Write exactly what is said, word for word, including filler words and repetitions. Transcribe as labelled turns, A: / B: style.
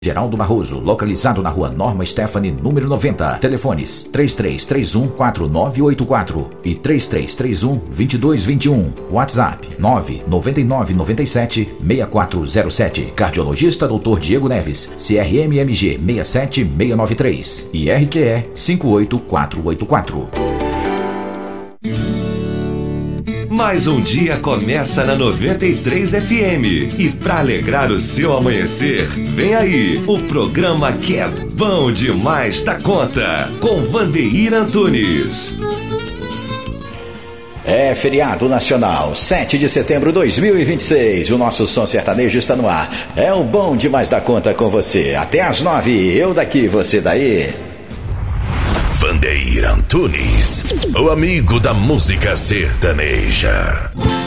A: Geraldo Barroso, localizado na rua Norma Stephanie, número noventa. Telefones três três três um quatro nove oito quatro e três três três um dois dois dois um. WhatsApp nove nove nove nove sete seis quatro zero sete. Cardiologista doutor Diego Neves, C R M M G seis sete seis nove três e R Q E cinco oito quatro oito quatro.
B: Mais um dia começa na noventa e três F M. E para alegrar o seu amanhecer, vem aí o programa que é bom demais da conta, com Vandeir Antunes.
A: É feriado nacional, sete de setembro de dois mil e vinte e seis. O nosso som sertanejo está no ar. É o bom demais da conta com você. Até às nove, eu daqui, você daí.
B: Vandeir Antunes, o amigo da música sertaneja.